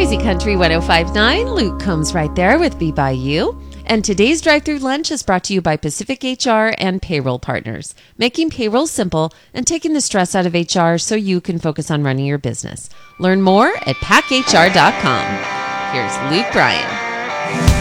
Crazy Country 105.9. Luke comes right there with Be By You. And today's drive-thru lunch is brought to you by Pacific HR and Payroll Partners, making payroll simple and taking the stress out of HR so you can focus on running your business. Learn more at PackHR.com. Here's Luke Bryan.